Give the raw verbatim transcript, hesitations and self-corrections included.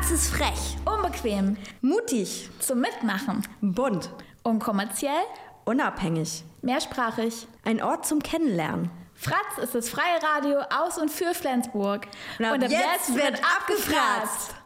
Fratz ist frech, unbequem, mutig, zum Mitmachen, bunt, unkommerziell, unabhängig, mehrsprachig. Ein Ort zum Kennenlernen. Fratz ist das freie Radio aus und für Flensburg. Und ab, und ab jetzt, jetzt wird abgefratzt.